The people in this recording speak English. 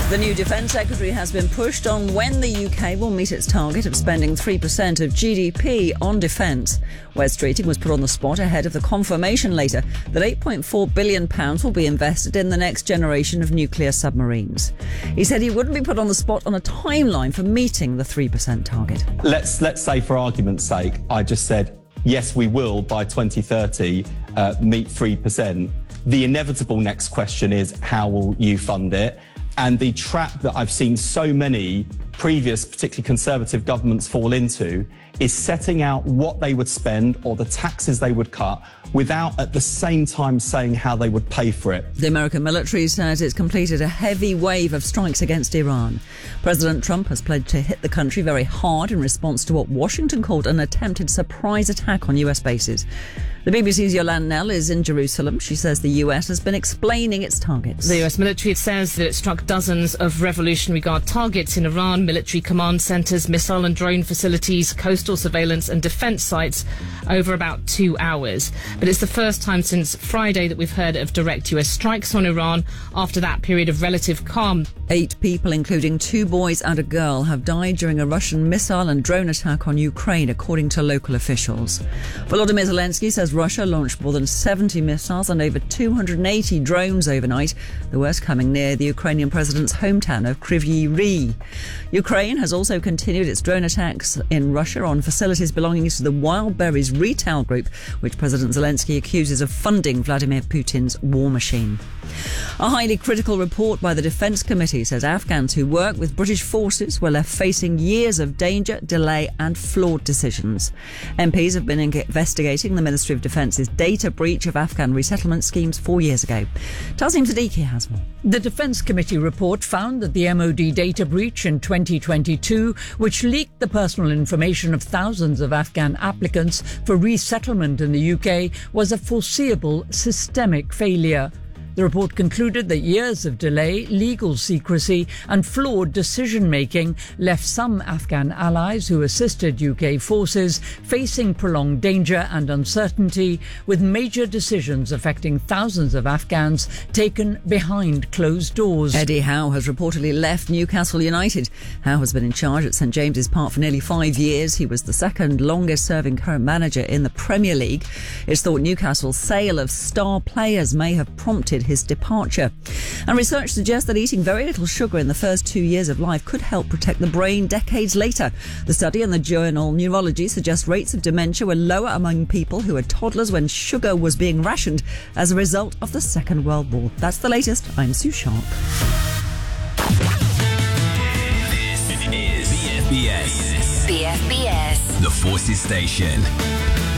The new Defence Secretary has been pushed on when the UK will meet its target of spending 3% of GDP on defence. Wes Streeting was put on the spot ahead of the confirmation later that £8.4 billion will be invested in the next generation of nuclear submarines. He said he wouldn't be put on the spot on a timeline for meeting the 3% target. Let's say, for argument's sake, I just said, yes, we will, by 2030, meet 3%. The inevitable next question is, how will you fund it? And the trap that I've seen so many previous, particularly Conservative governments fall into, is setting out what they would spend or the taxes they would cut without at the same time saying how they would pay for it. The American military says it's completed a heavy wave of strikes against Iran. President Trump has pledged to hit the country very hard in response to what Washington called an attempted surprise attack on US bases. The BBC's Yolande Knell is in Jerusalem. She says the US has been explaining its targets. The US military says that it struck dozens of Revolutionary Guard targets in Iran, military command centres, missile and drone facilities, coastal surveillance and defence sites over about 2 hours. But it's the first time since Friday that we've heard of direct US strikes on Iran after that period of relative calm. 8 people, including 2 boys and a girl, have died during a Russian missile and drone attack on Ukraine, according to local officials. Volodymyr Zelensky says Russia launched more than 70 missiles and over 280 drones overnight, the worst coming near the Ukrainian president's hometown of Kryvyi Rih. Ukraine has also continued its drone attacks in Russia on facilities belonging to the Wild Berries retail group, which President Zelensky accuses of funding Vladimir Putin's war machine. A highly critical report by the Defence Committee says Afghans who work with British forces were left facing years of danger, delay and flawed decisions. MPs have been investigating the Ministry of Defence's data breach of Afghan resettlement schemes 4 years ago. Tazim Siddiqui has more. The Defence Committee report found that the MOD data breach in 2022, which leaked the personal information of thousands of Afghan applicants for resettlement in the UK, was a foreseeable systemic failure. The report concluded that years of delay, legal secrecy and flawed decision-making left some Afghan allies who assisted UK forces facing prolonged danger and uncertainty, with major decisions affecting thousands of Afghans taken behind closed doors. Eddie Howe has reportedly left Newcastle United. Howe has been in charge at St James's Park for nearly 5 years. He was the second longest-serving current manager in the Premier League. It's thought Newcastle's sale of star players may have prompted his departure. And research suggests that eating very little sugar in the first 2 years of life could help protect the brain decades later. The study in the journal Neurology suggests rates of dementia were lower among people who were toddlers when sugar was being rationed as a result of the Second World War. That's the latest. I'm Sue Sharp. This is BFBS. BFBS. The Forces Station.